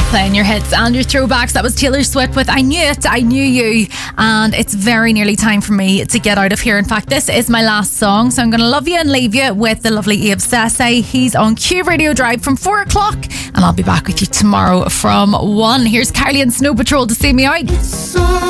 Playing your hits and your throwbacks. That was Taylor Swift with I Knew It, I Knew You. And it's very nearly time for me to get out of here. In fact, this is my last song, so I'm going to love you and leave you with the lovely Abe Sese. He's on Q Radio Drive from 4 o'clock, and I'll be back with you tomorrow from 1. Here's Kylie and Snow Patrol to see me out.